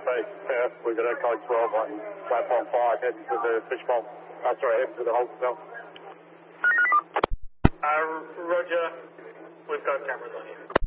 Southeast Perth. We've got Echo 12 on platform 5 heading to the fishbowl. Heading to the hotel. Roger. We've got cameras on you.